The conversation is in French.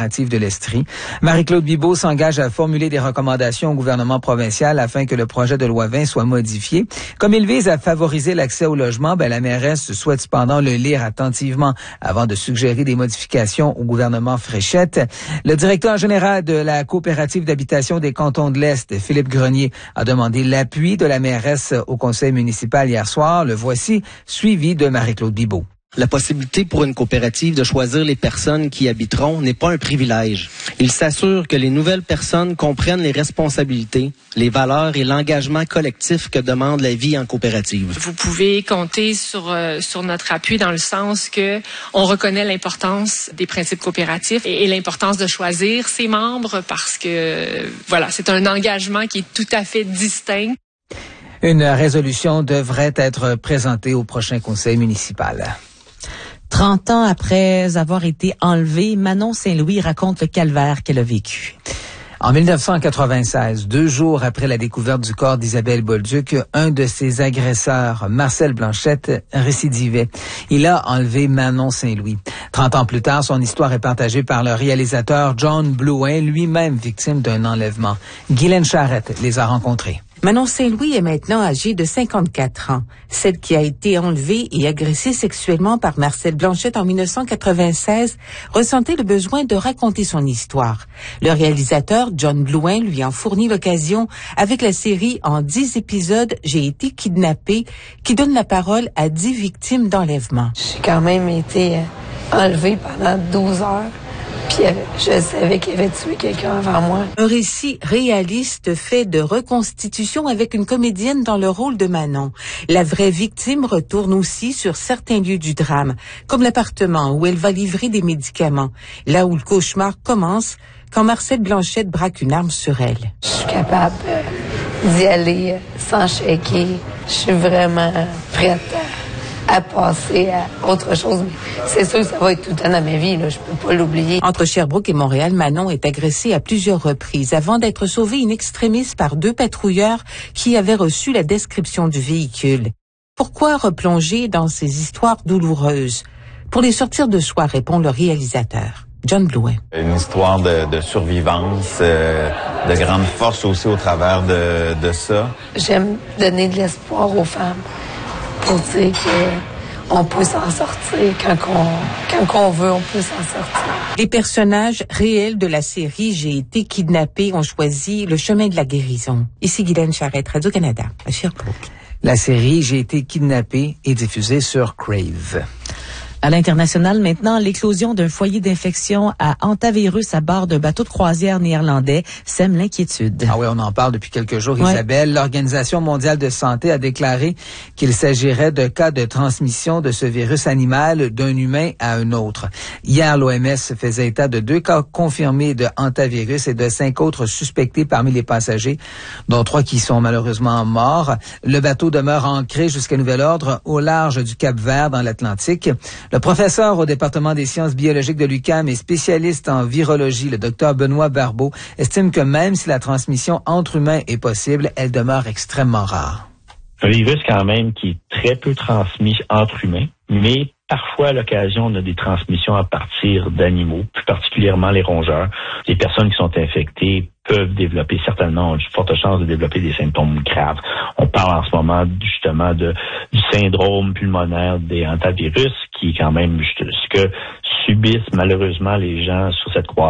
coopérative de l'Estrie. Marie-Claude Bibeau s'engage à formuler des recommandations au gouvernement provincial afin que le projet de loi 20 soit modifié. Comme il vise à favoriser l'accès au logement, la mairesse souhaite cependant le lire attentivement avant de suggérer des modifications au gouvernement Fréchette. Le directeur général de la coopérative d'habitation des cantons de l'Est, Philippe Grenier, a demandé l'appui de la mairesse au conseil municipal hier soir. Le voici, suivi de Marie-Claude Bibeau. La possibilité pour une coopérative de choisir les personnes qui y habiteront n'est pas un privilège. Il s'assure que les nouvelles personnes comprennent les responsabilités, les valeurs et l'engagement collectif que demande la vie en coopérative. Vous pouvez compter sur notre appui dans le sens que on reconnaît l'importance des principes coopératifs et l'importance de choisir ses membres parce que c'est un engagement qui est tout à fait distinct. Une résolution devrait être présentée au prochain conseil municipal. 30 ans après avoir été enlevée, Manon Saint-Louis raconte le calvaire qu'elle a vécu. En 1996, 2 jours après la découverte du corps d'Isabelle Bolduc, un de ses agresseurs, Marcel Blanchette, récidivait. Il a enlevé Manon Saint-Louis. 30 ans plus tard, son histoire est partagée par le réalisateur John Blouin, lui-même victime d'un enlèvement. Guylaine Charrette les a rencontrés. Manon Saint-Louis est maintenant âgée de 54 ans. Celle qui a été enlevée et agressée sexuellement par Marcel Blanchette en 1996 ressentait le besoin de raconter son histoire. Le réalisateur John Blouin lui en fournit l'occasion avec la série en 10 épisodes « J'ai été kidnappée » qui donne la parole à 10 victimes d'enlèvement. J'ai quand même été enlevée pendant 12 heures. Puis je savais qu'il avait tué quelqu'un avant moi. Un récit réaliste fait de reconstitution avec une comédienne dans le rôle de Manon. La vraie victime retourne aussi sur certains lieux du drame, comme l'appartement où elle va livrer des médicaments, là où le cauchemar commence quand Marcel Blanchette braque une arme sur elle. Je suis capable d'y aller sans shaker. Je suis vraiment prête à passer à autre chose. Mais c'est sûr que ça va être tout le temps dans ma vie, là. Je peux pas l'oublier. Entre Sherbrooke et Montréal, Manon est agressée à plusieurs reprises avant d'être sauvée in extremis par 2 patrouilleurs qui avaient reçu la description du véhicule. Pourquoi replonger dans ces histoires douloureuses? Pour les sortir de soi, répond le réalisateur. John Blouin. Une histoire de survivance, de grande force aussi au travers de ça. J'aime donner de l'espoir aux femmes pour dire qu'on peut s'en sortir. Quand on veut, on peut s'en sortir. Les personnages réels de la série « J'ai été kidnappée » ont choisi le chemin de la guérison. Ici Guylaine Charrette, Radio-Canada, à Sherbrooke. La série « J'ai été kidnappée » est diffusée sur Crave. À l'international, maintenant, l'éclosion d'un foyer d'infection à hantavirus à bord d'un bateau de croisière néerlandais sème l'inquiétude. Ah oui, on en parle depuis quelques jours, Isabelle. Ouais. L'Organisation mondiale de santé a déclaré qu'il s'agirait de cas de transmission de ce virus animal d'un humain à un autre. Hier, l'OMS faisait état de 2 cas confirmés de hantavirus et de 5 autres suspectés parmi les passagers, dont 3 qui sont malheureusement morts. Le bateau demeure ancré jusqu'à nouvel ordre au large du Cap-Vert dans l'Atlantique. Le professeur au département des sciences biologiques de l'UQAM et spécialiste en virologie, le docteur Benoît Barbeau, estime que même si la transmission entre humains est possible, elle demeure extrêmement rare. Un virus quand même qui est très peu transmis entre humains, mais parfois à l'occasion on a des transmissions à partir d'animaux, plus particulièrement les rongeurs. Les personnes qui sont infectées peuvent développer, certainement, ont une forte chance de développer des symptômes graves. On parle en ce moment justement du syndrome pulmonaire des hantavirus, qui est quand même ce que subissent malheureusement les gens sur cette croisière.